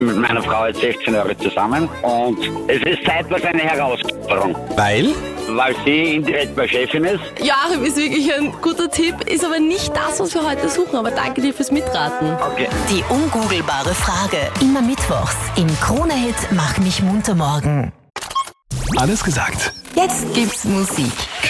mit meiner Frau jetzt 16 Jahre zusammen und es ist zeitweise eine Herausforderung, Weil? weil sie indirekt meine Chefin ist. Joachim ist wirklich ein guter Tipp, ist aber nicht das, was wir heute suchen. Aber danke dir fürs Mitraten. Okay. Die ungoogelbare Frage. Immer mittwochs im Krone-Hit Mach mich munter morgen. Alles gesagt. Jetzt gibt's Musik.